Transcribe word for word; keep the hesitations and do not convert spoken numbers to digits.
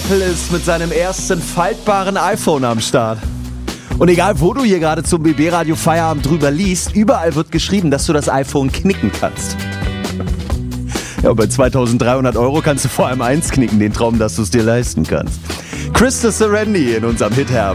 Apple ist mit seinem ersten faltbaren iPhone am Start. Und egal, wo du hier gerade zum B B-Radio Feierabend drüber liest, überall wird geschrieben, dass du das iPhone knicken kannst. Ja, bei zweitausenddreihundert Euro kannst du vor allem eins knicken, den Traum, dass du es dir leisten kannst. Chris Serendi in unserem Hit